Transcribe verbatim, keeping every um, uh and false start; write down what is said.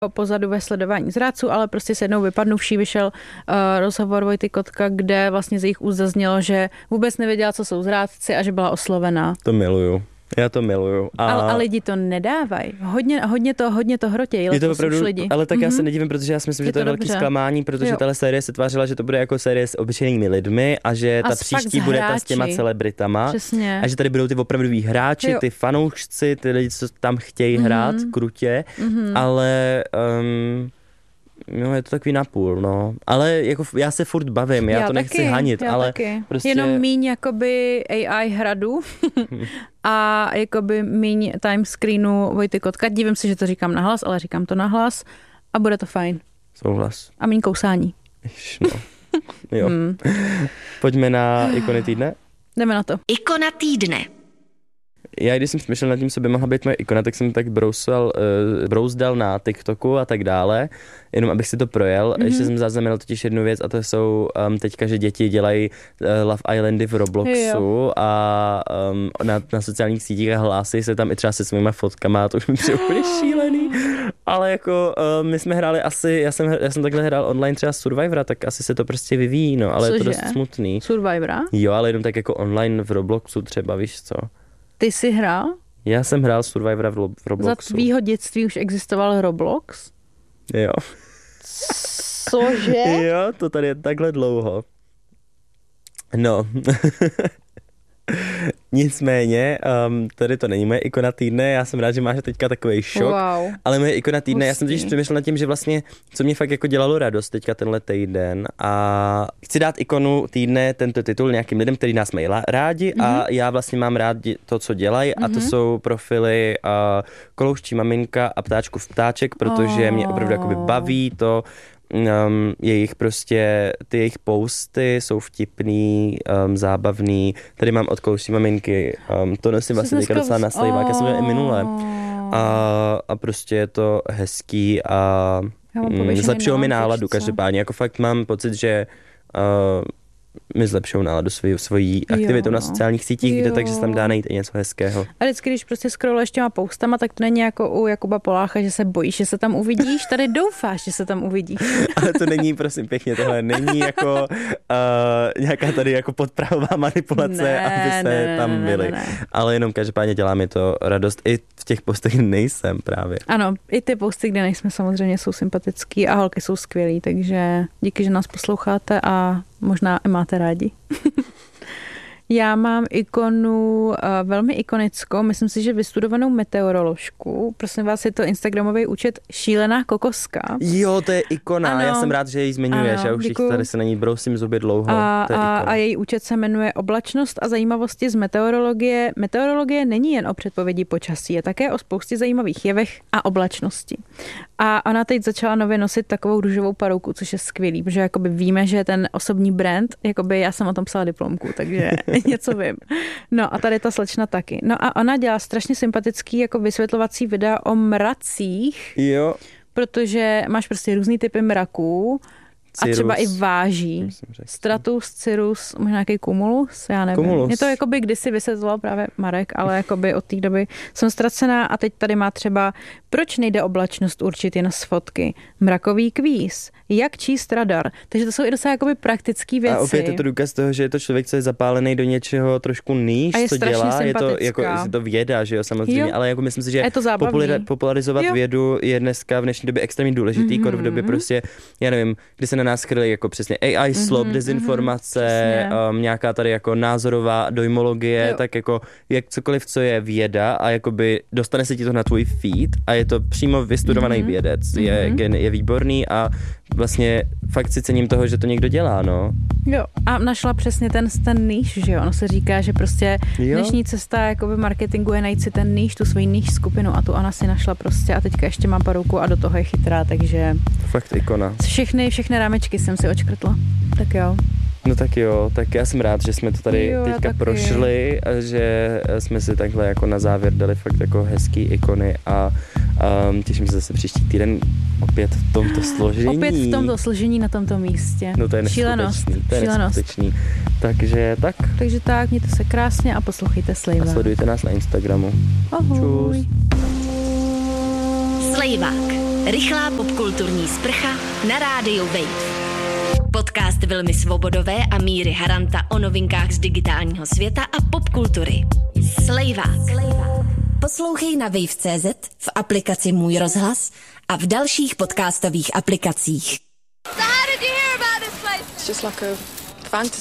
pozadu ve sledování zrádců, ale prostě se jednou vypadnuvší vyšel uh, rozhovor Vojty Kotka, kde vlastně z jejich úst zaznělo, že vůbec nevěděla, co jsou zrádci a že byla oslovená. To miluju. Já to miluju. A, a, a lidi to nedávají. Hodně, hodně to, hodně to hrotějí. Je to opravdu, lidi. Ale tak mm-hmm. já se nedivím, protože já si myslím, že to je velký zklamání, protože tahle série se tvářila, že to bude jako série s obyčejnými lidmi a že a ta příští bude ta s těma celebritama. Přesně. A že tady budou ty opravdoví hráči, jo. ty fanoušci, ty lidi, co tam chtějí mm-hmm. hrát krutě, mm-hmm. ale... Um, No, je to takový napůl, no. Ale jako já se furt bavím, já, já to nechci taky, hanit, ale taky. Prostě... Jenom míň jakoby A I hradu a jakoby míň time screenu Vojty Kotka. Divím se, že to říkám nahlas, ale říkám to nahlas a bude to fajn. Souhlas. A míň kousání. Iš, no. Jo. Hmm. Pojďme na ikony týdne? Jdeme na to. Ikona týdne. Já, když jsem přemýšlel nad tím, co by mohla být moje ikona, tak jsem tak brousal, uh, brouzdal na TikToku a tak dále, jenom abych si to projel. Mm-hmm. Ještě jsem zaznamenal totiž jednu věc a to jsou um, teďka, že děti dělají uh, Love Islandy v Robloxu jo. a um, na, na sociálních sítích a hlásí se tam i třeba se svýma fotkama, to už mi přijde úplně šílený. Ale jako uh, my jsme hráli asi, já jsem, já jsem takhle hrál online třeba Survivora, tak asi se to prostě vyvíjí, no, ale Cože? Je to dost smutný. Survivora? Jo, ale jenom tak jako online v Robloxu třeba, víš co. Ty jsi hrál? Já jsem hrál Survivora v, v Robloxu. Za tvýho dětství už existoval Roblox? Jo. Cože? Jo, to tady je takhle dlouho. No. Nicméně, um, tady to není moje ikona týdne, já jsem rád, že máš teďka takovej šok, wow. ale moje ikona týdne, Hustý. Já jsem totiž přemýšlel nad tím, že vlastně, co mě fakt jako dělalo radost teďka tenhle týden a chci dát ikonu týdne, tento titul nějakým lidem, který nás mají rádi mm-hmm. a já vlastně mám rád to, co dělají mm-hmm. a to jsou profily uh, Kolouščí maminka a Ptáčku v ptáček, protože oh. mě opravdu jakoby baví to, Um, jejich prostě, ty jejich posty jsou vtipný, um, zábavný. Tady mám od Kolouščí maminky, um, to nosím vlastně teďka docela na slejvák, já jsem měl i minule. A, a prostě je to hezký a mm, zlepšilo mi náladu každopádně. Jako fakt mám pocit, že uh, mi zlepšou náladu svojí, svojí aktivitou jo. na sociálních sítích, jo. kde takže se tam dá najít i něco hezkého. A vždycky, když prostě scrolluješ těma postama, tak to není jako u Jakuba Polácha, že se bojíš, že se tam uvidíš, tady doufáš, že se tam uvidíš. Ale to není, prosím pěkně, tohle není jako uh, nějaká tady jako podprahová manipulace, ne, aby se ne, tam byli. Ne, ne, ne. Ale jenom každopádně dělá mi to radost. I v těch postech nejsem právě. Ano, i ty posty, kde nejsme, samozřejmě jsou sympatický a holky jsou skvělý, takže díky, že nás posloucháte a možná i máte rádi. Já mám ikonu uh, velmi ikonickou, myslím si, že vystudovanou meteoroložku. Prosím vás, je to instagramový účet Šílená kokoska. Jo, to je ikona, ano, já jsem rád, že ji zmiňuješ, ano, já už děkuju. Tady se na ní brousím zuby dlouho. A, a, a její účet se jmenuje Oblačnost a zajímavosti z meteorologie. Meteorologie není jen o předpovědi počasí, je také o spoustě zajímavých jevech a oblačnosti. A ona teď začala nově nosit takovou růžovou parouku, což je skvělý, protože jakoby víme, že ten osobní brand, jakoby já jsem o tom psala diplomku, takže něco vím. No a tady ta slečna taky. No a ona dělá strašně sympatický jako vysvětlovací videa o mracích, jo. protože máš prostě různý typy mraků, Cirrus. A třeba i váží. Stratus, Cirrus, možná nějaký Cumulus, já nevím. Cumulus. Mě to jakoby kdysi vysvětloval právě Marek, ale jakoby od té doby jsem ztracená a teď tady má třeba, proč nejde oblačnost určit jen z fotky? Mrakový kvíz, jak číst radar. Takže to jsou i docela jakoby praktický věci. A opět je to důkaz toho, že je to člověk, co je zapálený do něčeho trošku níž, co dělá. Je to jako je to věda, že jo, samozřejmě, jo. Ale jako myslím si, že populari- popularizovat jo. vědu je dneska v dnešní době extrémně důležitý, mm-hmm. v době prostě, já nevím, kdy se na nás kryly jako přesně A I slop, mm-hmm, dezinformace, um, nějaká tady jako názorová dojmologie, jo. tak jako jak cokoliv, co je věda a jakoby dostane se ti to na tvůj feed a je to přímo vystudovaný mm-hmm. vědec, je, mm-hmm. je výborný a vlastně fakt si cením toho, že to někdo dělá, no. Jo, a našla přesně ten, ten níž, že jo, ono se říká, že prostě jo. dnešní cesta jakoby marketingu je najít si ten níž, tu svoji níž skupinu a tu ona si našla prostě a teďka ještě má parouku a do toho je chytrá, takže... Fakt ikona. Všechny, všechny rámečky jsem si očkrtla, tak jo. No tak jo, tak já jsem rád, že jsme to tady jo, teďka prošli a že jsme si takhle jako na závěr dali fakt jako hezký ikony a um, těším se zase příští týden opět v tomto složení. Opět v tomto složení na tomto místě. No to je Šílenost. To je Šílenost. neskutečný. Takže tak. Takže tak, mějte se krásně a poslouchejte Slejvák. A sledujte nás na Instagramu. Ahoj. Čus. Slejvák. Rychlá popkulturní sprcha na rádiu Wave. Podcast Vilmy Svobodové a Míry Haranta o novinkách z digitálního světa a popkultury. Slejvák. Poslouchej na wave tečka cé zet, v aplikaci Můj rozhlas a v dalších podcastových aplikacích. So how did you hear about this place? It's just like a fantasy.